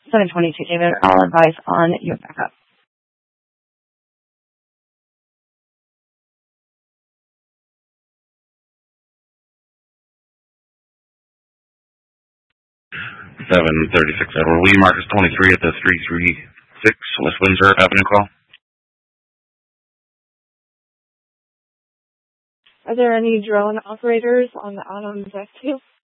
722 David, I'll advise on your backup. $736 Edward Lee, Marcus 23 at the 336 West Windsor Avenue call. Are there any drone operators on the Adams X2?